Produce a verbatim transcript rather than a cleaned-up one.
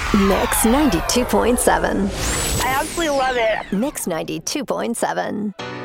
Mix ninety-two point seven. I absolutely love it. Mix ninety-two point seven.